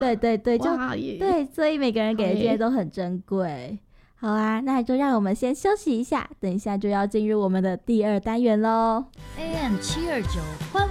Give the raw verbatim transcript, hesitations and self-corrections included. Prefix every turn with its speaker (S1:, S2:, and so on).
S1: 对对对，就对，所以每个人给的经验都很珍贵。好啊，那就让我们先休息一下，等一下就要进入我们的第二单元咯。
S2: A M 七二九